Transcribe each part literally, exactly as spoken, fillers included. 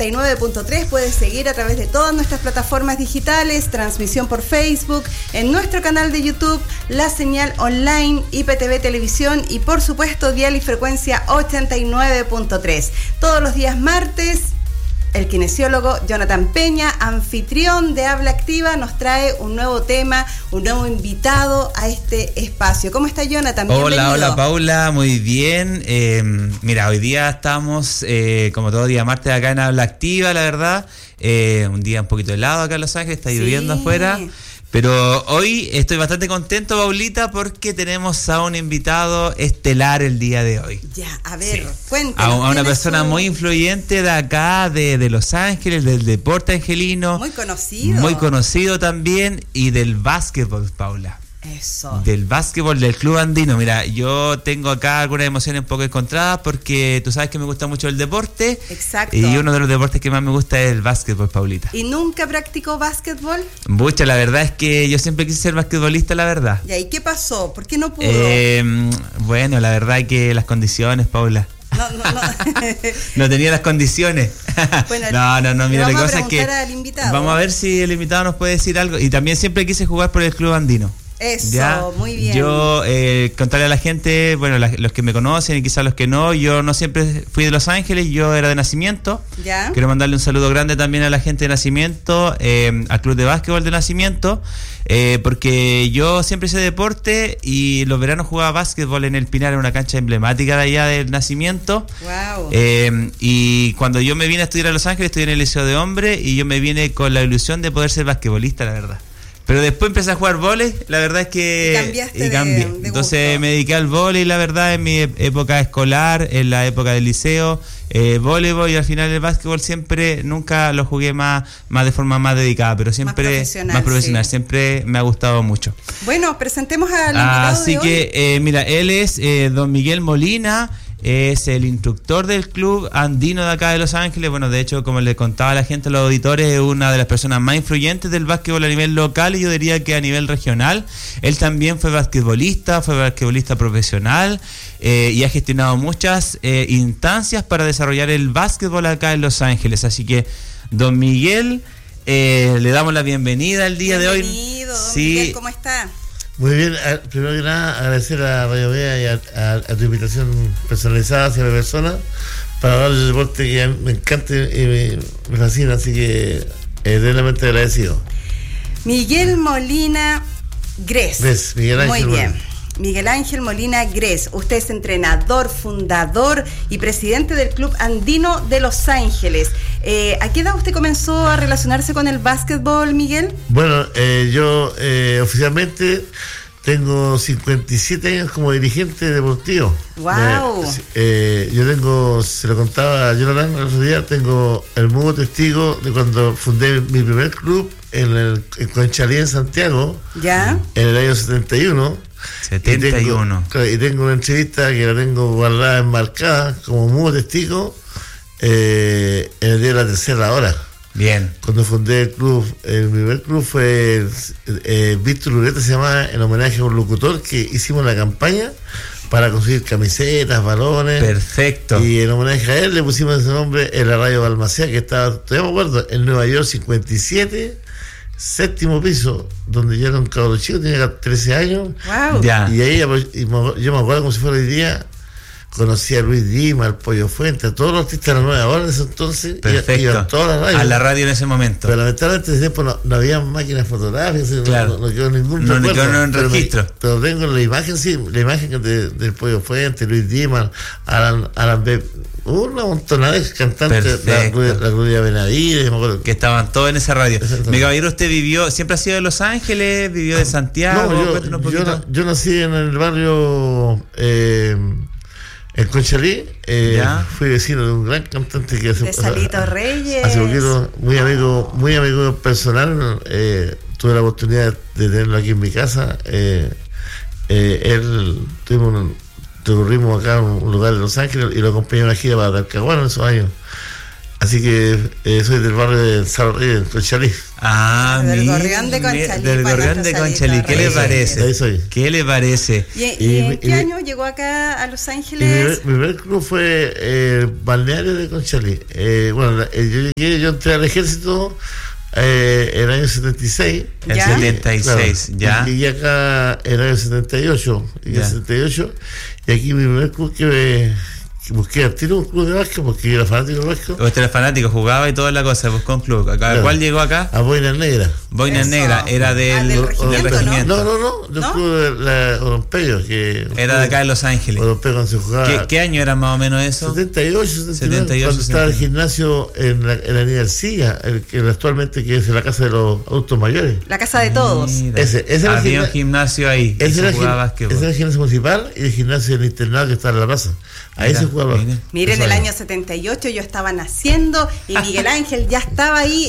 ochenta y nueve punto tres. Puedes seguir a través de todas nuestras plataformas digitales, transmisión por Facebook, en nuestro canal de YouTube, la señal online, I P T V Televisión y por supuesto dial y frecuencia ochenta y nueve punto tres. Todos los días martes, el kinesiólogo Jonathan Peña, anfitrión de Habla Activa, nos trae un nuevo tema, un nuevo invitado a este espacio. ¿Cómo está, Jonathan? Bienvenido. Hola, hola Paula, muy bien. Eh, mira, hoy día estamos, eh, como todo día martes, acá en Habla Activa, la verdad. Eh, un día un poquito helado acá en Los Ángeles, está lloviendo sí. afuera. Pero hoy estoy bastante contento, Paulita, porque tenemos a un invitado estelar el día de hoy. Ya, a ver, sí. cuéntanos. A, a una persona su... muy influyente de acá, de, de Los Ángeles, del deporte angelino. Muy conocido. Muy conocido también, y del básquetbol, Paula. Eso. Del básquetbol del Club Andino. Mira, yo tengo acá algunas emociones un poco encontradas porque tú sabes que me gusta mucho el deporte. Exacto. Y uno de los deportes que más me gusta es el básquetbol, Paulita. ¿Y nunca practicó básquetbol? Mucha, la verdad es que yo siempre quise ser basquetbolista, la verdad. ¿Y ahí qué pasó? ¿Por qué no pudo? Eh, bueno, la verdad es que las condiciones, Paula. No, no, no. No tenía las condiciones. Bueno, no, no, no, mira, la cosa es que vamos a ver si el invitado nos puede decir algo. Y también siempre quise jugar por el Club Andino. Eso, ¿ya? Muy bien. Yo, eh, contarle a la gente, bueno, la, los que me conocen y quizás los que no, yo no siempre fui de Los Ángeles, yo era de Nacimiento. ¿Ya? Quiero mandarle un saludo grande también a la gente de Nacimiento, eh, al Club de Básquetbol de Nacimiento, eh, porque yo siempre hice deporte y los veranos jugaba básquetbol en el Pinar, en una cancha emblemática de allá del Nacimiento. Wow. Eh, y cuando yo me vine a estudiar a Los Ángeles, estudié en el Liceo de Hombres y yo me vine con la ilusión de poder ser basquetbolista, la verdad. Pero después empecé a jugar vóley, la verdad es que... Y cambiaste y cambié. de, de Entonces gusto. Me dediqué al vóley, la verdad, en mi época escolar, en la época del liceo, eh, voleibol, y al final el básquetbol siempre, nunca lo jugué más, más de forma más dedicada, pero siempre más profesional, más profesional sí. siempre me ha gustado mucho. Bueno, presentemos al invitado Así de que, eh, mira, él es eh, don Miguel Molina. Es el instructor del Club Andino de acá de Los Ángeles. Bueno, de hecho, como le contaba a la gente, a los auditores, es una de las personas más influyentes del básquetbol a nivel local y yo diría que a nivel regional. Él también fue basquetbolista, fue basquetbolista profesional eh, y ha gestionado muchas eh, instancias para desarrollar el básquetbol acá en Los Ángeles. Así que, don Miguel, eh, le damos la bienvenida el día Bienvenido, de hoy. Bienvenido, don sí. Miguel, ¿cómo está? Muy bien, primero que nada agradecer a Radio Vea y a, a, a tu invitación personalizada hacia mi persona para hablar del deporte que me encanta y me, me fascina, así que eternamente agradecido. Miguel Molina Gres. Gres, Miguel Ángel. Muy bien. Molina. Miguel Ángel Molina Gres, usted es entrenador, fundador y presidente del Club Andino de Los Ángeles. Eh, ¿A qué edad usted comenzó a relacionarse con el básquetbol, Miguel? Bueno, eh, yo eh, oficialmente tengo cincuenta y siete años como dirigente deportivo. ¡Wow! Eh, eh, yo tengo, se lo contaba a Jonathan el otro día, tengo el mudo testigo de cuando fundé mi primer club en el en Conchalí, en Santiago. ¿Ya? En el año setenta y uno. setenta y uno. Y tengo, y tengo una entrevista que la tengo guardada, enmarcada, como mudo testigo, eh, en el día de la tercera hora. Bien. Cuando fundé el club, el primer club fue eh, Víctor Lureta, se llamaba, en homenaje a un locutor que hicimos la campaña para conseguir camisetas, balones. Perfecto. Y en homenaje a él le pusimos ese nombre en la radio Balmaceda, que estaba, todavía me acuerdo, en Nueva York cincuenta y siete, séptimo piso, donde yo era un cabrón chico, tenía trece años. Wow. Ya. Y ahí y yo me acuerdo como si fuera hoy día, conocí a Luis Dima, al Pollo Fuente, a todos los artistas de la nueva hora de ese entonces. Perfecto. Iba a todas las radios. A la radio en ese momento. Pero lamentablemente en ese tiempo no, no había máquinas fotográficas, claro. no, no quedó ningún no, recuerdo. No, no, pero, registro. Me, pero tengo la imagen, sí, la imagen de, del Pollo Fuente, Luis Dima, Alan, Alan B. Una montonada de cantantes, la, la Gloria Benavides, me acuerdo. Que estaban todos en esa radio. Mi caballero, usted vivió, siempre ha sido de Los Ángeles, vivió de Santiago. No, yo, yo, yo nací en el barrio eh, en Conchalí, eh, fui vecino de un gran cantante que hace, de Salito o sea, Reyes. Hace poquito, muy amigo, muy amigo personal, eh, tuve la oportunidad de tenerlo aquí en mi casa. Eh, eh, él tuvimos un recorrimos acá un lugar de Los Ángeles y lo acompañé a una gira para Talcahuano en esos años. Así que eh, soy del barrio de Cerro Reyes, en Conchalí. Ah, del mira, Gorrión de Conchalí. Del Gorrión de Conchalí. ¿Qué le parece? Ahí soy. ¿Qué le parece? ¿Y, y, Y- en qué y- año llegó acá a Los Mi Ángeles? primer, mi primer club fue eh, Balneario de Conchalí. Eh, bueno, la- eh, yo llegué, yo entré al ejército eh, en el año setenta y seis. El ¿Ya? setenta y seis, Claro. ya. Y llegué acá en el año setenta y ocho. Llegué Ya. en setenta y ocho. Y aquí mi primer club que, me, que busqué al tiro un club de básquet, porque yo era fanático del básquet. Usted era fanático, jugaba y toda la cosa, buscó un club. ¿A Claro. cuál llegó acá? A Boina Negra. Boina Eso. Negra, era del, Ah, del del regimiento, regimiento. No, no, no. Del ¿No? club de la Orompello. Que, Era de acá de Los Ángeles. Orompello cuando se jugaba. ¿Qué, qué año era más o menos eso? setenta y ocho, setenta y nueve, setenta y ocho, cuando estaba el setenta y nueve. gimnasio en la, en la Avenida Ercilla, el que actualmente que es la casa de los adultos mayores. La casa de todos. Mira, Ese- ese era el había un gimna- gimnasio ahí. y Ese se era, el jugaba gim- básquetbol. ese era el gimnasio municipal y el gimnasio del internado que está en la plaza. Ahí Mira, se jugaba. mire. Miren, Eso el es. año setenta y ocho yo estaba naciendo y Miguel Ángel ya estaba ahí.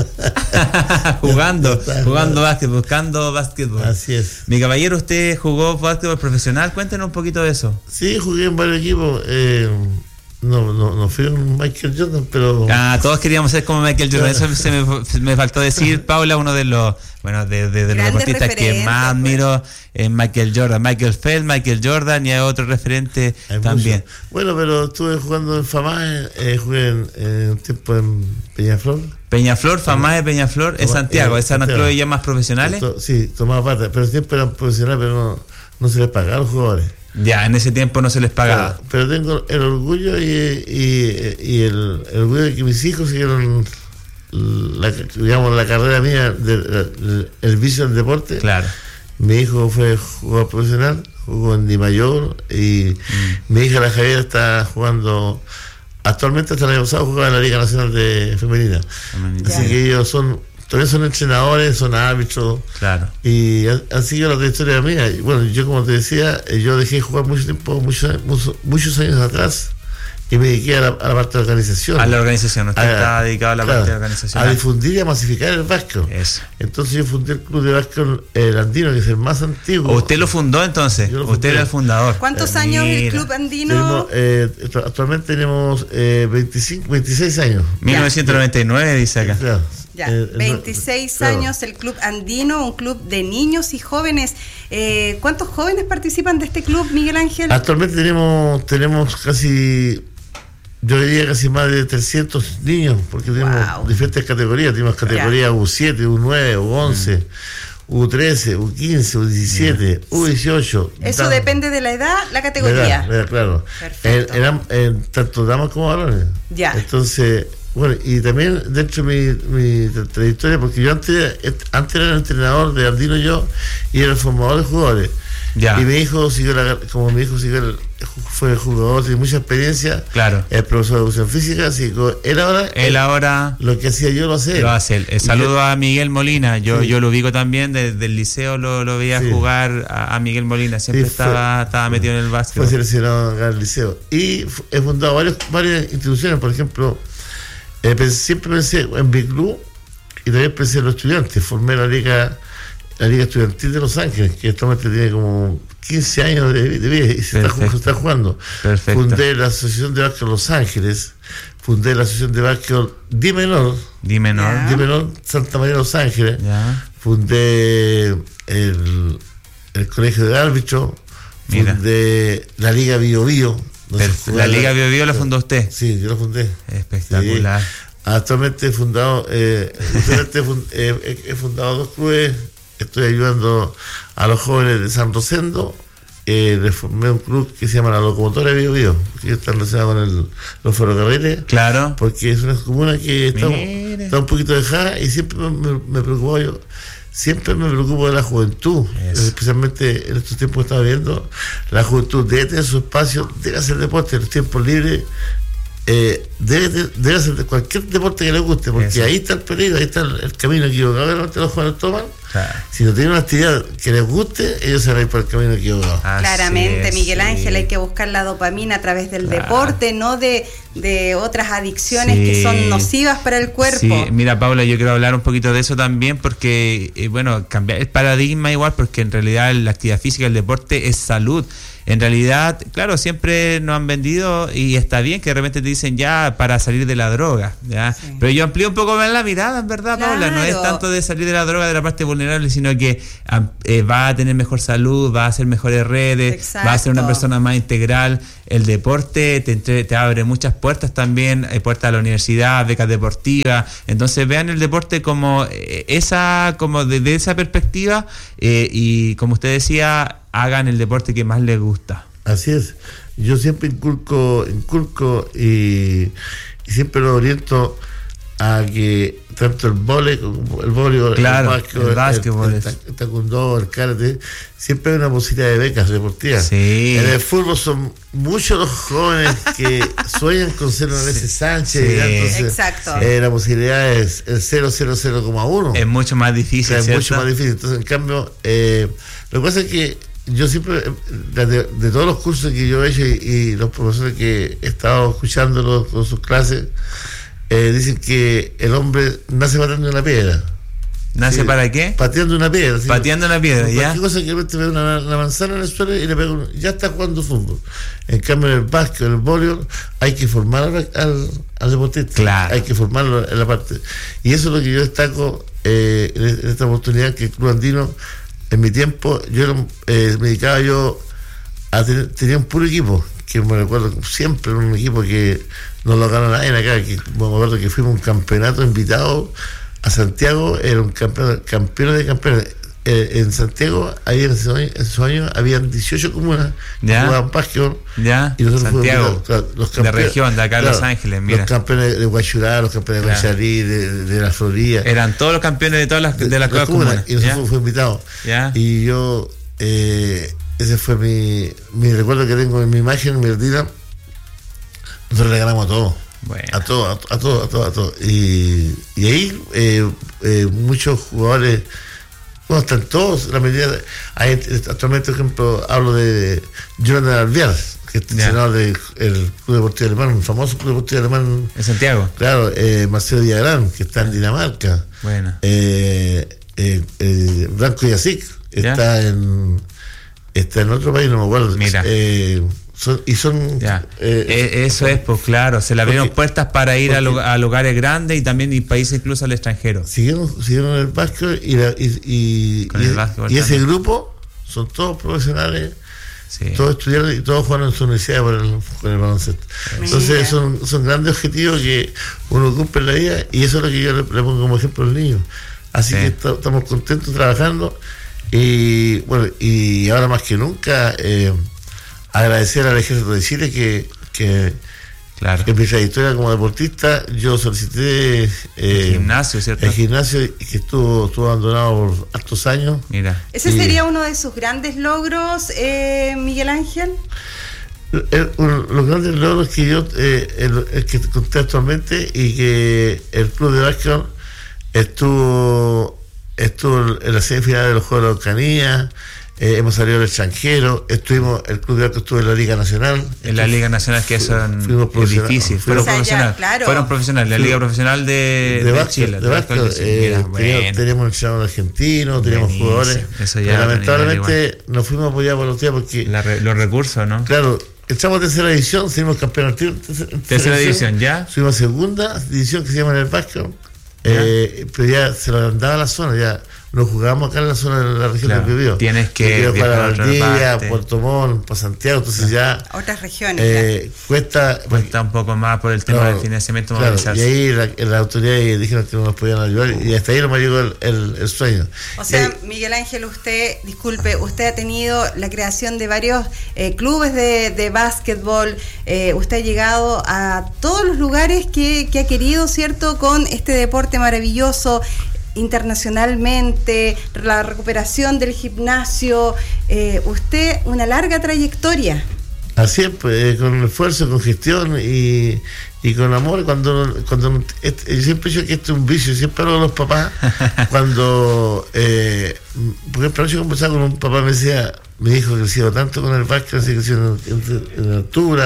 jugando, Está- jugando básquetbol, buscando básquetbol. Así es. Mi caballero, usted jugó básquetbol profesional, cuéntenos un poquito de eso. Sí, jugué en varios equipos. Eh, no, no, no fui un Michael Jordan, pero. Ah, todos queríamos ser como Michael Jordan, eso se me, se me faltó decir, Paula, uno de los, bueno, de, de, de los Grandes deportistas que referentes, más pues. admiro es Michael Jordan, Michael Phelps, Michael Jordan y hay otro referente Hay también. muchos. Bueno, pero estuve jugando en FAMAE, eh, jugué en, en un tiempo en Peñaflor. Peñaflor, Famás de Peñaflor, es Toma- Santiago, eh, esas no Santiago. creo ya más profesionales. To- Sí, tomaba parte, pero siempre eran profesionales, pero no, no se les pagaba a los jugadores. Ya, en ese tiempo no se les pagaba. Claro, pero tengo el orgullo y, y, y el, el orgullo de que mis hijos siguieron la, digamos, la carrera mía, de, de- el vicio del deporte. Claro. Mi hijo fue jugador profesional, jugó en Di Mayor y mi hija la Javiera está jugando, actualmente hasta el año pasado jugaba en la Liga Nacional de Femenina. Femenina. Así Ya. que ellos son, todavía son entrenadores, son árbitros. Claro. Y han, han seguido la trayectoria mía. Y bueno, yo como te decía, eh, yo dejé de jugar mucho tiempo, muchos, muchos, muchos años atrás, y me dediqué a la, a la parte de organización. A la organización, usted A- está dedicado a la claro, parte de organización. a difundir y a masificar el básquet. Eso. Entonces yo fundé el club de básquet el Andino, que es el más antiguo. ¿Usted lo fundó entonces? Yo lo Usted fundé. era el fundador. ¿Cuántos Eh, años el mira. Club Andino? Tenemos, eh, actualmente tenemos eh, veinticinco, veintiséis años. mil novecientos noventa y nueve dice acá. Claro. Ya, Eh, eh, veintiséis claro. años el Club Andino, un club de niños y jóvenes. Eh, ¿Cuántos jóvenes participan de este club, Miguel Ángel? Actualmente tenemos tenemos casi, yo diría casi más de trescientos niños, porque tenemos Wow. diferentes categorías. Tenemos categoría U siete, U nueve, U once, U trece, U quince, U diecisiete, U dieciocho. Eso dam- depende de la edad, la la categoría. edad, la edad, claro. Perfecto. En, en am- en tanto damas como varones. Ya. Entonces, bueno, y también dentro de mi, mi tra- trayectoria, porque yo antes, antes era el entrenador de Andino yo, y era el formador de jugadores. Ya. Y mi hijo siguió la, como mi hijo siguió el- fue jugador, tiene mucha experiencia, Claro. es profesor de educación física, así que él ahora, Él ahora lo que hacía yo lo hacía. lo hace. él. Eh, Y saludo yo- a Miguel Molina. Yo Sí. yo lo ubico también desde el liceo, lo, lo veía Sí. jugar a, a Miguel Molina. Siempre Sí, fue- estaba, estaba metido en el Fue básquet. seleccionado acá en el liceo. Y fu- he fundado varios, varias instituciones, por ejemplo, eh, pensé- siempre pensé en mi club y también pensé en los estudiantes. Formé la liga, la liga estudiantil de Los Ángeles, que actualmente tiene como quince años de, de vida y se está, Perfecto. se está jugando. Perfecto. Fundé la Asociación de Básquet Los Ángeles, fundé la Asociación de Básquet Di Menor, Dime, ¿no? Ya. Di Menor Santa María Los Ángeles, Ya. fundé el, el Colegio de Árbitros, Mira. fundé la Liga Bio Bio. donde se Perf- jugaba La Liga Bio Bio la fundó usted. Sí, yo la fundé. Espectacular. Sí. Actualmente he fundado, eh, actualmente he fun- eh, he he fundado dos clubes, estoy ayudando a los jóvenes de San Rosendo, eh, le formé un club que se llama La Locomotora Bio Bio, que está relacionado con el, los ferrocarriles, Claro. porque es una comuna que está, Mire. está un poquito dejada y siempre me, me, me preocupo yo, siempre me preocupo de la juventud, Eso. especialmente en estos tiempos que estamos viendo, la juventud debe tener su espacio, debe hacer deporte en los tiempos libres, eh, debe, de- debe hacer de cualquier deporte que le guste, porque Eso. ahí está el peligro, ahí está el, el camino equivocado que normalmente los jóvenes toman. Claro. Si no tienen una actividad que les guste, ellos se van a ir por el camino equivocado. Así Claramente, es, Miguel sí. Ángel, hay que buscar la dopamina a través del Claro. deporte, no de, de otras adicciones Sí. que son nocivas para el cuerpo. Sí, mira, Paula, yo quiero hablar un poquito de eso también porque, eh, bueno, cambiar el paradigma igual, porque en realidad la actividad física, el deporte es salud. en realidad, claro, siempre nos han vendido y está bien que de repente te dicen ya para salir de la droga, ¿ya? Sí. Pero yo amplío un poco más la mirada, en verdad, claro. Paula, no es tanto de salir de la droga de la parte vulnerable, sino que eh, va a tener mejor salud, va a hacer mejores redes, exacto. Va a ser una persona más integral. El deporte te, entre, te abre muchas puertas también, hay puertas a la universidad, becas deportivas, entonces vean el deporte como eh, esa, como desde esa perspectiva eh, y como usted decía, hagan el deporte que más les gusta. Así es, yo siempre inculco, inculco y, y siempre lo oriento a que tanto el vóley, el vóley, claro, el básquetbol, el, básquetbol el, el, el taekwondo, el karate, siempre hay una posibilidad de becas deportivas. Sí. En el fútbol son muchos los jóvenes que sueñan con ser una Alexis Sánchez, sí. Entonces, exacto. Eh, la posibilidad es el cero coma cero coma uno. Es mucho más difícil, es ¿cierto? mucho más difícil. Entonces, en cambio, eh, lo que pasa es que yo siempre, de, de todos los cursos que yo he hecho y, y los profesores que he estado escuchándolos con sus clases, Eh, dicen que el hombre nace pateando una piedra. ¿Nace sí, para qué? Pateando una piedra. ¿Sí? Pateando una piedra, ya. Cualquier cosa que te ve una, una manzana en el suelo y le pega uno, ya está jugando fútbol. En cambio, en el básquet, en el voleibol, hay que formar al, al, al deportista. Claro. Hay que formarlo en la parte. Y eso es lo que yo destaco eh, en esta oportunidad que el Club Andino, en mi tiempo, yo eh, me dedicaba yo a tener, tenía un puro equipo, que me recuerdo siempre, un equipo que no lo ganó nadie acá, que me acuerdo que fuimos un campeonato invitado a Santiago, era un campeón, campeón de campeones. Eh, en Santiago, ahí en esos años, en esos años habían dieciocho comunas que jugaban básquetbol. Ya, y nosotros Santiago, fuimos, claro, los campeones, de región, de acá claro, Los Ángeles, mira. Los campeones de Guachurá, los campeones claro. de Guacharí, de, de la Florida. Eran todos los campeones de todas las, de, de las comunas. comunas. Y nosotros fuimos invitados. Ya. Y yo, eh, ese fue mi, mi recuerdo que tengo en mi imagen, mi retina. Nosotros le ganamos a todos. Bueno. A todos, a todos, a todos, a todos. Y, y ahí eh, eh, muchos jugadores, bueno, están todos, la medida. De, hay, actualmente, por ejemplo, hablo de Jonathan Alvear, que es entrenador del Club Deportivo Alemán, un famoso Club Deportivo Alemán. ¿En Santiago? Claro, eh, Marcelo Villagrán, que está en Dinamarca. Bueno. Eh, eh, eh, Branko Jasic está en, está en otro país, no me acuerdo. Mira. Eh, Son, y son ya. Eh, eso es, pues claro, se le abrieron puertas para ir a, a lugares grandes y también y países incluso al extranjero. Siguieron, siguieron el básquet y, la, y, y, y, el básquet, y ese grupo son todos profesionales, sí. Todos estudiaron y todos jugaron en su universidad por el, con el baloncesto. Entonces son, son grandes objetivos que uno cumple en la vida y eso es lo que yo le, le pongo como ejemplo a los niños. Así sí. que t- estamos contentos trabajando y bueno, y ahora más que nunca eh, agradecer al Ejército de Chile que, que, claro. que en mi trayectoria como deportista yo solicité eh, el gimnasio, ¿cierto? El gimnasio que estuvo, estuvo abandonado por hartos años. Mira. ¿Ese y, sería uno de sus grandes logros, eh, Miguel Ángel? El, el, los grandes logros que yo eh, el, el que conté actualmente y que el club de básquet estuvo estuvo en la semifinal de los Juegos de la Oceanía. Eh, hemos salido del extranjero, estuvimos, el Club de Arco estuvo en la Liga Nacional. En la Liga Nacional, que eso es difícil. Fueron profesionales, claro. Fueron profesionales, la Liga Profesional de, de, de básquet, Chile. De básquet, de eh, teníamos, bueno. teníamos entrenador argentino, teníamos buenísimo. Jugadores. Eso ya pero lamentablemente nos fuimos apoyados por los días porque... La re, los recursos, ¿no? Claro, entramos en tercera división, fuimos campeones. Tercera, tercera división, ¿ya? Fuimos a segunda división que se llama en el básquet. Eh, pero ya se lo andaba la zona, ya no jugábamos acá en la zona de la región claro, del Biobío. Tienes que ir para Valdivia, Puerto Montt, para Santiago, entonces claro. ya otras regiones eh, cuesta cuesta un poco más por el tema claro, del financiamiento claro, y ahí las la autoridades dijeron que no nos podían ayudar uh. y hasta ahí no me llegó el, el, el sueño. O sea, ahí, Miguel Ángel, usted, disculpe, usted ha tenido la creación de varios eh, clubes de, de básquetbol, eh, usted ha llegado a todos los lugares que, que ha querido, ¿cierto?, con este deporte maravilloso internacionalmente, la recuperación del gimnasio, eh, usted una larga trayectoria. Así es, pues, con esfuerzo, con gestión y, y con amor. Cuando, cuando este, yo siempre he dicho que esto es un vicio, siempre hablo de los papás. Cuando, eh, porque esta noche conversaba con un papá, me decía, mi hijo ha crecido tanto con el básquet, ha crecido en, en, en altura,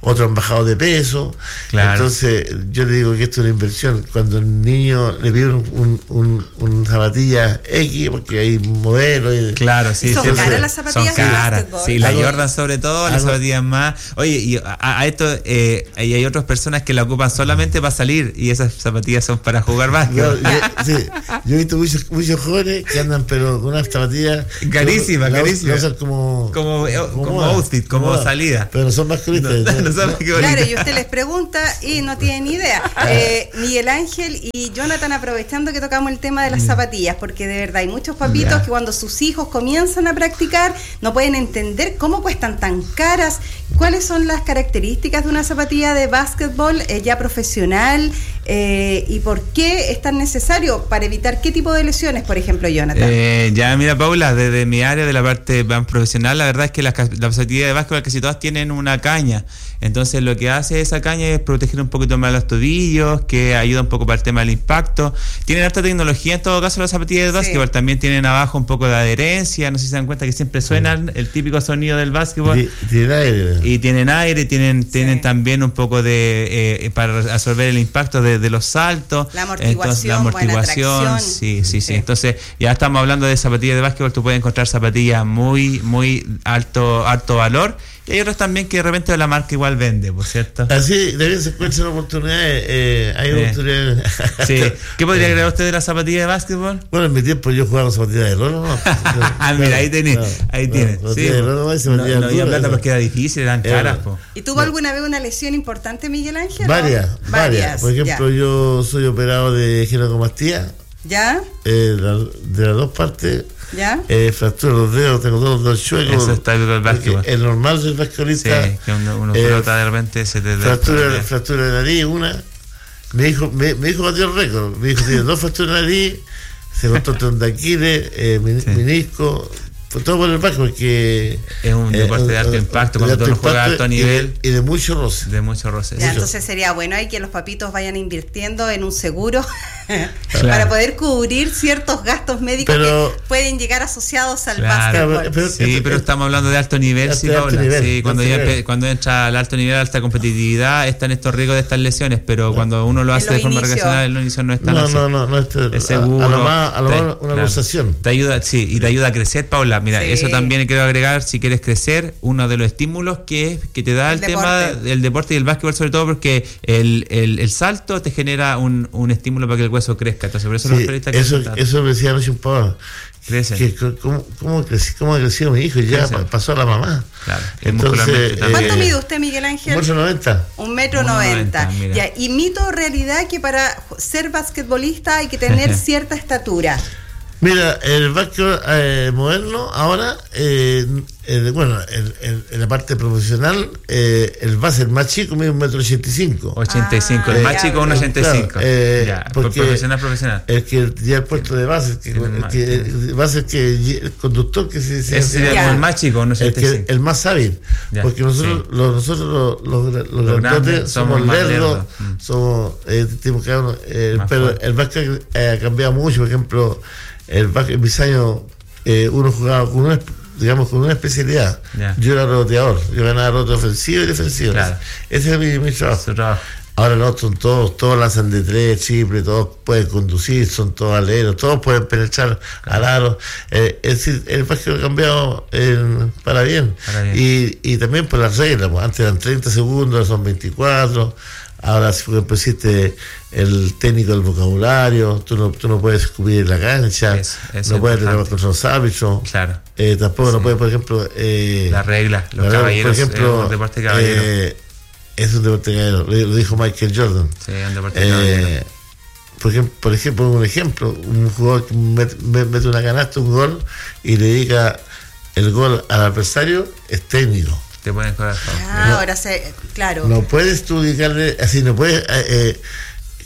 otros han bajado de peso. Claro. Entonces, yo le digo que esto es una inversión. Cuando el niño le pide un, un, un, un zapatilla X, porque hay modelos. Y, claro, sí. ¿Son sí, caras las zapatillas son caras. de básquetbol? Sí, la Jordan sobre todo, las zapatillas más. Oye, y a, a esto, eh, y hay otras personas que la ocupan solamente para salir, y esas zapatillas son para jugar básquetbol. Yo, yo, sí, yo he visto muchos, muchos jóvenes que andan, pero con unas zapatillas carísimas, carísimas. Como, como, como, como outfit, como, como salida. Pero no son masculinas. No, no son claro, y usted les pregunta y no tienen ni idea. Eh, Miguel Ángel y Jonathan, aprovechando que tocamos el tema de las zapatillas, porque de verdad hay muchos papitos yeah. que cuando sus hijos comienzan a practicar no pueden entender cómo cuestan tan caras, cuáles son las características de una zapatilla de básquetbol eh, ya profesional eh, y por qué es tan necesario para evitar qué tipo de lesiones, por ejemplo, Jonathan. Eh, ya mira, Paula, desde mi área de la parte más profesional, la verdad es que las, las zapatillas de básquetbol casi todas tienen una caña. Entonces lo que hace esa caña es proteger un poquito más los tobillos, que ayuda un poco para el tema del impacto. Tienen harta tecnología en todo caso las zapatillas de básquetbol, sí. También tienen abajo un poco de adherencia, no sé si se dan cuenta que siempre suenan el típico sonido del básquetbol. Y tienen aire. Y tienen aire, tienen, sí. tienen también un poco de, eh, para absorber el impacto de, de los saltos. La amortiguación, Entonces, la amortiguación, sí, sí, sí, sí. Entonces ya estamos hablando de zapatillas de básquetbol, tú puedes encontrar zapatillas muy, muy alto, alto valor. Y hay otros también que de repente la marca igual vende, por cierto. Así, también se encuentran oportunidades. Eh, hay eh. oportunidades. Sí. ¿Qué podría agregar usted de la zapatilla de básquetbol? Bueno, en mi tiempo yo jugaba con zapatillas de loro, ¿no? Ah, mira, ahí tenés. No, ahí no, tienes. Sí, de loro, no, no, no había plata porque era difícil, eran caras. Po. ¿Y tuvo no. alguna vez una lesión importante, Miguel Ángel? Varias, ¿no? varias. Por ejemplo, ya. yo soy operado de ginecomastía. ¿Ya? Eh, la, de las dos partes. ¿Ya? Eh, fractura los dedos, tengo todos los chuecos. Eso está el básquetbol. El normal del basquetbolista. Sí, que uno, uno eh, flota de repente se te fractura, fractura de nariz, una. Mi hijo, mi, mi hijo batió el récord. Mi hijo tiene dos fracturas de nariz, se cortó tendón de Aquiles, eh, sí. menisco. Todo por el básquetbol, que es un deporte eh, de alto impacto cuando tú lo juegas a alto nivel y de, y de mucho roce. De mucho roce. Ya, entonces sería bueno ahí que los papitos vayan invirtiendo en un seguro claro. para poder cubrir ciertos gastos médicos pero, que pueden llegar asociados al claro, básquetbol. Pero, sí, pero, pero estamos hablando de alto nivel, de sí, alto Paula. Nivel, sí, cuando, ya, nivel. cuando entra al alto nivel, alta competitividad, están estos riesgos de estas lesiones, pero no. cuando uno lo hace de forma recreacional, en los inicios no es tan no, así. No, no, no, esto, es seguro. A lo más, a lo más una pulsación. Te ayuda, sí, y te ayuda a crecer, Paula. Mira, sí. eso también quiero agregar, si quieres crecer, uno de los estímulos que, que te da el, el tema del deporte y el básquetbol, sobre todo porque el, el, el salto te genera un, un estímulo para que el hueso crezca. Entonces, por eso sí, los periodistas eso, eso me decía anoche un poco. Crecen. Que, ¿cómo, cómo, crecí, ¿Cómo ha crecido mi hijo? Ya Crecen. pasó a la mamá. Claro. Entonces, eh, ¿cuánto mide usted, Miguel Ángel? Un metro noventa. Un metro noventa. Ya, y mito o realidad que para ser basquetbolista hay que tener cierta estatura. Mira, el básquetbol eh, moderno ahora, eh, eh, bueno, en, en, en la parte profesional, eh, el base, el más chico, mide un metro ochenta y cinco. ochenta y cinco, ah, el más chico, un ochenta y cinco. Claro, eh, ya, porque profesional, profesional. El que ya el puesto de base, que, el, que, el base que el conductor que se se es el, el más chico, un ochenta y cinco. El, que, el más hábil, ya, porque nosotros, sí. los, nosotros los, los, los, los grandotes somos lerdos, mm. somos, eh, tipo, eh, pero fuerte. El básquet eh, ha cambiado mucho, por ejemplo. El básquet, en mis años, eh, uno jugaba con una, digamos, con una especialidad. Yeah. Yo era reboteador, yo ganaba rebote ofensivo y defensivo. Claro. Ese era mi, mi trabajo. trabajo. Ahora los son todos, todos lanzan de tres, triple, todos pueden conducir, son todos aleros, todos pueden penetrar claro. al aro. Eh, es decir, el básquet ha cambiado eh, para bien. Para bien. Y, y también por las reglas, pues, antes eran treinta segundos, ahora son veinticuatro. Ahora, si por ejemplo existe el técnico del vocabulario, tú no, tú no puedes cubrir en la cancha, es, es no puedes tener contra los árbitros, claro. eh, tampoco sí. no puedes, por ejemplo... Eh, la regla, los la caballeros, por ejemplo, es un deporte de caballero. Eh, es un deporte de caballero, lo dijo Michael Jordan. Sí, es un deporte de caballero. Eh, por ejemplo, por ejemplo, un ejemplo, un jugador que mete, mete una canasta, un gol, y le dedica el gol al adversario, es técnico. Te pueden cobrar. Ah, no, ahora sé, claro. No puedes tú dedicarle, así no puedes, eh,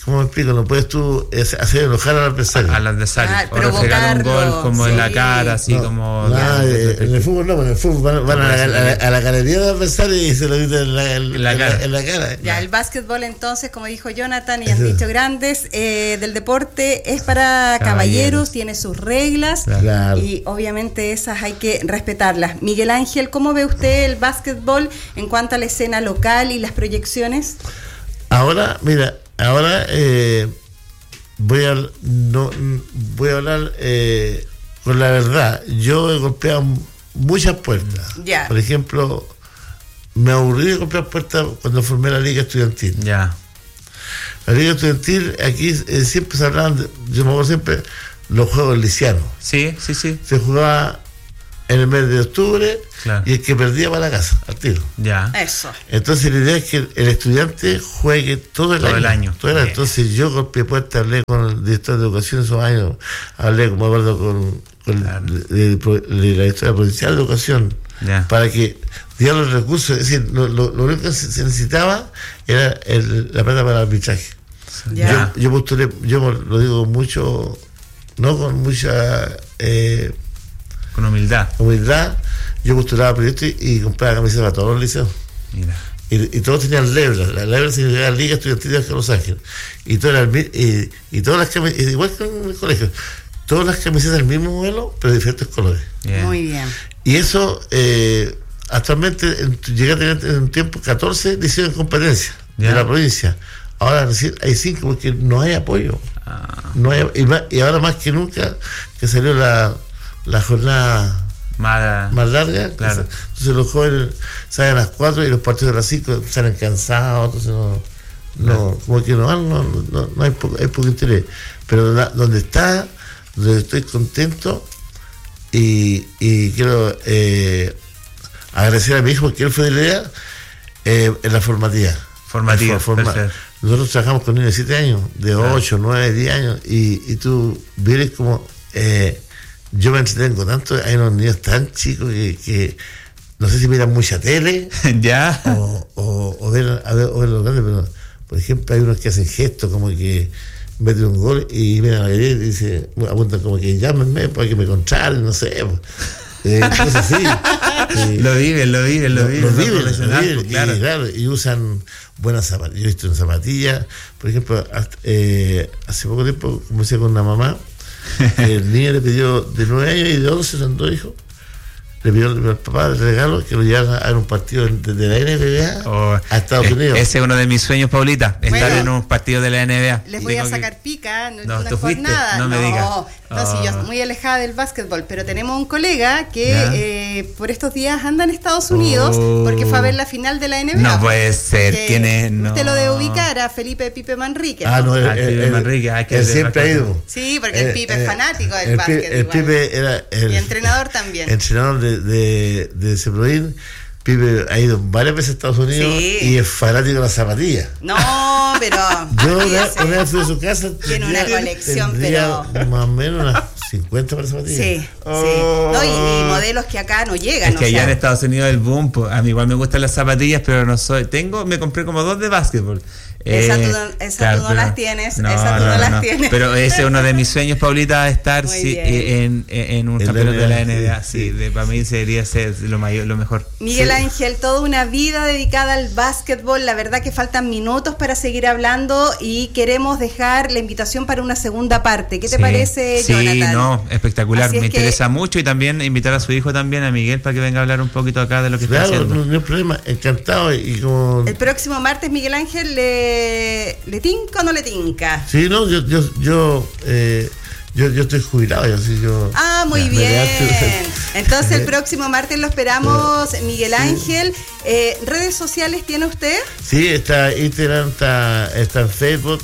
¿cómo me explico? No puedes tú hacer enojar al adversario. Al adversario. Ah, o reflejar un gol como sí. en la cara, así no, como... Nada, de, en el fútbol no, en el fútbol van, van no, a, la, a, la, a la galería del adversario y se lo dicen en la, en, en la, en cara. En la cara. Ya, el básquetbol entonces, como dijo Jonathan y han dicho grandes, eh, del deporte es para caballeros, caballeros, tiene sus reglas claro. y obviamente esas hay que respetarlas. Miguel Ángel, ¿cómo ve usted el básquetbol en cuanto a la escena local y las proyecciones? Ahora, mira, ahora eh, voy a no voy a hablar eh, con la verdad. Yo he golpeado muchas puertas. Ya. Por ejemplo, me aburrí de golpear puertas cuando formé la Liga Estudiantil. Ya. La Liga Estudiantil, aquí eh, siempre se hablaban, de, yo me acuerdo siempre, los juegos lisianos. Sí, sí, sí. Se jugaba en el mes de octubre, claro. y el que perdía para la casa, al tiro. Ya. Eso. Entonces la idea es que el estudiante juegue todo el todo año. El año. Todo el año. Entonces yo golpeé puertas, hablé con el director de educación esos años, hablé, como me acuerdo, con, con claro. de, de, de, de la historia provincial de educación, ya. Para que dieran los recursos. Es decir, lo, lo, lo único que se necesitaba era el, la plata para el arbitraje. Ya. Yo, yo postulé, yo lo digo mucho, no con mucha... Eh, con humildad. Humildad, yo postulaba proyectos y, y compraba camisetas para todos los liceos. Mira. Y, y todos tenían lebras. La lebra significaba Liga Estudiantil de Los Ángeles. Y todas las, y, y todas las camisetas, igual que en el colegio, todas las camisetas del mismo modelo, pero de diferentes colores. Yeah. Muy bien. Y eso, eh, actualmente, en, llegué a tener en un tiempo catorce liceos en competencia yeah. de la provincia. Ahora recién hay cinco porque no hay apoyo. Ah. No hay, y, más, y ahora más que nunca que salió la la jornada más, más larga, claro. Entonces los jóvenes salen a las cuatro y los partidos a las cinco salen cansados, entonces no, no claro. como que no van, no, no, no hay, poco, hay poco interés. Pero la, donde está, donde estoy contento y, y quiero eh, agradecer a mi hijo porque él fue de la idea eh, en la formativa. Formativa, forma, nosotros trabajamos con niños de siete años, de claro. ocho, nueve, diez años, y, y tú vienes como eh, yo me entretengo tanto, hay unos niños tan chicos que, que no sé si miran mucha tele ya o, o, o ven a ver, o ven los grandes, pero por ejemplo hay unos que hacen gestos como que meten un gol y miran a la galería y dicen, apuntan como que llámenme para que me contraten, no sé, eh, cosas así. eh, lo viven, lo viven, lo, lo viven, lo viven, lo viven claro. Y, claro, y usan buenas zapatillas. Yo he visto una zapatilla, por ejemplo, hasta, eh, hace poco tiempo conversé con una mamá. El niño le pidió de nueve años y de once son dos hijos. Le pidió al papá de regalo que lo llevara a ver un partido de, de la N B A oh, a Estados eh, Unidos. Ese es uno de mis sueños, Paulita, estar bueno, en un partido de la N B A. Les voy a sacar que... pica, no, no, no tú fuiste, nada. no me no, digas. No, oh. sí, yo soy muy alejada del básquetbol, pero tenemos un colega que eh, por estos días anda en Estados Unidos oh. porque fue a ver la final de la N B A. No puede ser, ¿quién es? No. Usted lo debe ubicar a Felipe Pipe Manrique. Ah, no, el, ah, el, Pipe Manrique, hay que él siempre ha ido. Sí, porque el, el Pipe eh, es fanático del el, básquet. El Pipe era el, y entrenador también. Entrenador de, de, de Ceproín. Pipe ha ido varias veces a Estados Unidos sí. y es fanático de las zapatillas. No, pero... Yo una, una vez fui a su casa. Tiene una colección, pero... más o menos unas cincuenta para zapatillas. Sí, oh. sí. No, y, y modelos que acá no llegan. Es que o allá sea. en Estados Unidos el boom, pues, a mí igual me gustan las zapatillas, pero no soy... Tengo, me compré como dos de básquetbol. Esa tú no, esa claro, tú no pero, las tienes, no, esa tú no, no las no. tienes. Pero ese es uno de mis sueños, Paulita, estar sí, en, en un campeonato de la N B A. Sí, sí. De, para mí sería ser lo, mayor, lo mejor. Miguel sí. Ángel, toda una vida dedicada al básquetbol. La verdad que faltan minutos para seguir hablando y queremos dejar la invitación para una segunda parte. ¿Qué te sí. parece, sí, Jonathan? Sí, no, espectacular. Así me que... interesa mucho y también invitar a su hijo también, a Miguel, para que venga a hablar un poquito acá de lo que claro, está haciendo. No, no hay problema, encantado. Y como... El próximo martes, Miguel Ángel, le... ¿Le tinca o no le tinca? Sí, no, yo yo yo, eh, yo, yo estoy jubilado. Yo, sí, yo, ah, muy ya, bien. Entonces el próximo martes lo esperamos, Miguel Ángel. Eh, ¿Redes sociales tiene usted? Sí, está Instagram, está, está en Facebook.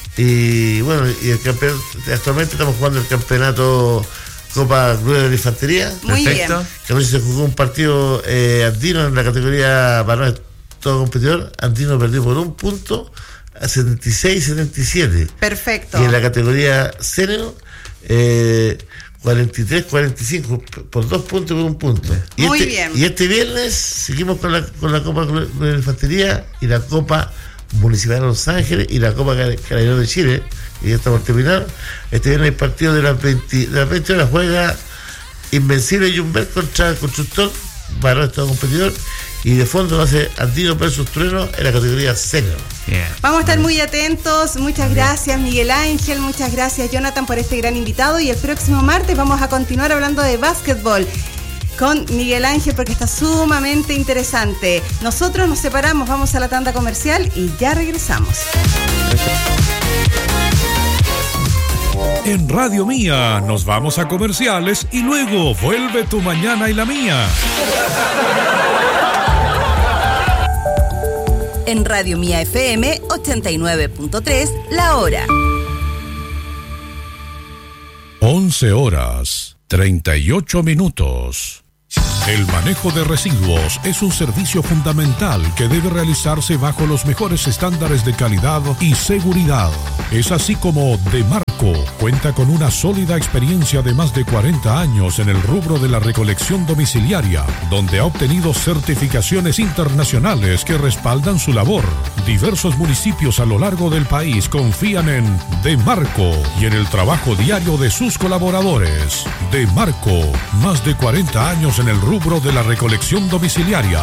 Y bueno, y el campeonato, actualmente estamos jugando el campeonato Copa Club de la Infantería. Muy perfecto. bien. Que anoche se jugó un partido eh, andino en la categoría varones, todo competidor. Andino perdió por un punto a setenta y seis setenta y siete. Perfecto. Y en la categoría senior, eh, cuarenta y tres cuarenta y cinco, por dos puntos y por un punto. Y muy este, bien. Y este viernes seguimos con la, con la Copa de la Infantería y la Copa Municipal de Los Ángeles y la Copa Carabineros de Chile, y ya estamos terminando. Este viernes el partido de las veinte, de las veinte horas juega Invencible Jumber contra el Constructor, varón todo competidor, y de fondo va a ser Andino versus Trueno en la categoría senior. Yeah. Vamos a estar muy atentos. Muchas gracias, Miguel Ángel, muchas gracias, Jonathan, por este gran invitado, y el próximo martes vamos a continuar hablando de básquetbol con Miguel Ángel porque está sumamente interesante. Nosotros nos separamos, vamos a la tanda comercial y ya regresamos. En Radio Mía nos vamos a comerciales y luego vuelve tu mañana y la mía. En Radio Mía F M ochenta y nueve punto tres, la hora. once horas, treinta y ocho minutos. El manejo de residuos es un servicio fundamental que debe realizarse bajo los mejores estándares de calidad y seguridad. Es así como Demarco cuenta con una sólida experiencia de más de cuarenta años en el rubro de la recolección domiciliaria, donde ha obtenido certificaciones internacionales que respaldan su labor. Diversos municipios a lo largo del país confían en Demarco y en el trabajo diario de sus colaboradores. Demarco, más de cuarenta años en el rubro de la recolección domiciliaria.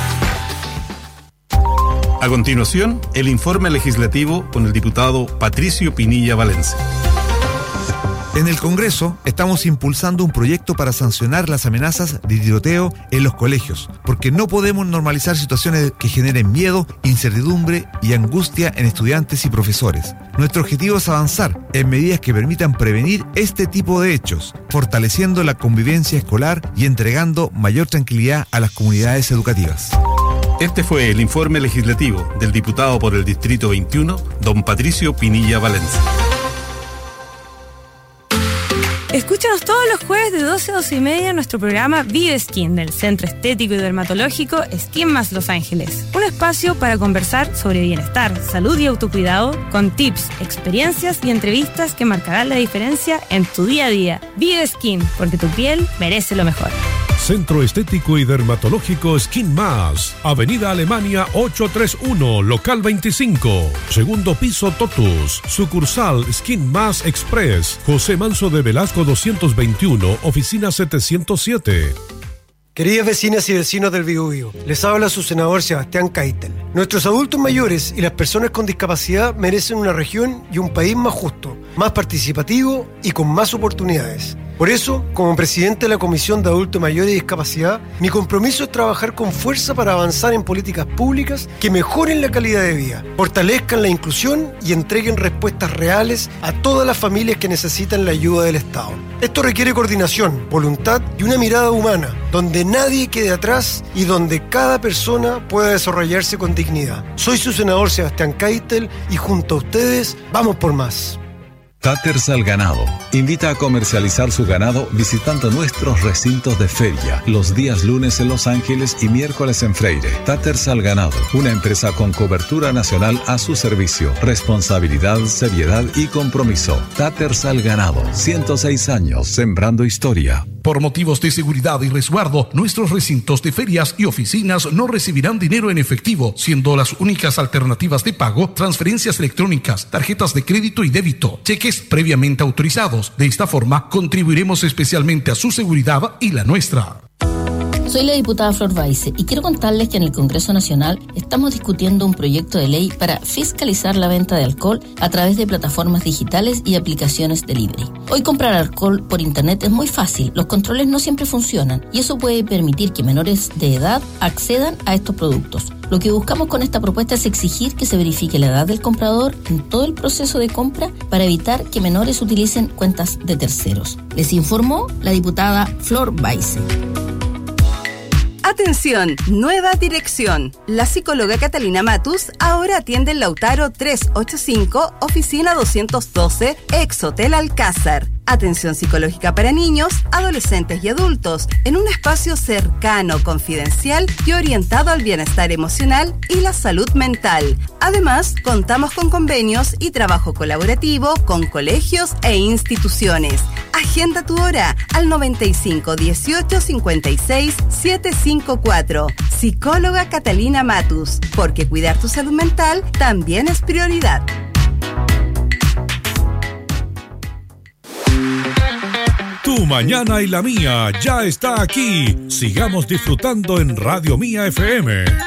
A continuación, el informe legislativo con el diputado Patricio Pinilla Valencia. En el Congreso estamos impulsando un proyecto para sancionar las amenazas de tiroteo en los colegios, porque no podemos normalizar situaciones que generen miedo, incertidumbre y angustia en estudiantes y profesores. Nuestro objetivo es avanzar en medidas que permitan prevenir este tipo de hechos, fortaleciendo la convivencia escolar y entregando mayor tranquilidad a las comunidades educativas. Este fue el informe legislativo del diputado por el Distrito veintiuno, don Patricio Pinilla Valencia. Escúchanos todos los jueves de doce a doce y media en nuestro programa Vive Skin del Centro Estético y Dermatológico Skin Más Los Ángeles. Un espacio para conversar sobre bienestar, salud y autocuidado con tips, experiencias y entrevistas que marcarán la diferencia en tu día a día. Vive Skin, porque tu piel merece lo mejor. Centro Estético y Dermatológico Skin Más, Avenida Alemania ochocientos treinta y uno, local veinticinco, segundo piso Totus, sucursal Skin Más Express, José Manso de Velasco doscientos veintiuno, oficina setecientos siete. Queridas vecinas y vecinos del Biobío, les habla su senador Sebastián Keitel. Nuestros adultos mayores y las personas con discapacidad merecen una región y un país más justo, más participativo y con más oportunidades. Por eso, como presidente de la Comisión de Adultos Mayores y Discapacidad, mi compromiso es trabajar con fuerza para avanzar en políticas públicas que mejoren la calidad de vida, fortalezcan la inclusión y entreguen respuestas reales a todas las familias que necesitan la ayuda del Estado. Esto requiere coordinación, voluntad y una mirada humana, donde nadie quede atrás y donde cada persona pueda desarrollarse con dignidad. Soy su senador Sebastián Keitel y junto a ustedes, vamos por más. Taters al Ganado invita a comercializar su ganado visitando nuestros recintos de feria los días lunes en Los Ángeles y miércoles en Freire. Taters al Ganado, una empresa con cobertura nacional a su servicio, responsabilidad, seriedad y compromiso. Taters al Ganado, ciento seis años sembrando historia. Por motivos de seguridad y resguardo, nuestros recintos de ferias y oficinas no recibirán dinero en efectivo, siendo las únicas alternativas de pago transferencias electrónicas, tarjetas de crédito y débito, cheques previamente autorizados. De esta forma, contribuiremos especialmente a su seguridad y la nuestra. Soy la diputada Flor Baise y quiero contarles que en el Congreso Nacional estamos discutiendo un proyecto de ley para fiscalizar la venta de alcohol a través de plataformas digitales y aplicaciones delivery. Hoy comprar alcohol por internet es muy fácil, los controles no siempre funcionan y eso puede permitir que menores de edad accedan a estos productos. Lo que buscamos con esta propuesta es exigir que se verifique la edad del comprador en todo el proceso de compra para evitar que menores utilicen cuentas de terceros. Les informó la diputada Flor Baise. Atención, nueva dirección. La psicóloga Catalina Matus ahora atiende en Lautaro trescientos ochenta y cinco, oficina doscientos doce, ex Hotel Alcázar. Atención psicológica para niños, adolescentes y adultos, en un espacio cercano, confidencial y orientado al bienestar emocional y la salud mental. Además, contamos con convenios y trabajo colaborativo con colegios e instituciones. Agenda tu hora al noventa y cinco dieciocho cincuenta y seis setecientos cincuenta y cuatro. Psicóloga Catalina Matus, porque cuidar tu salud mental también es prioridad. Tu mañana y la mía ya está aquí. Sigamos disfrutando en Radio Mía F M.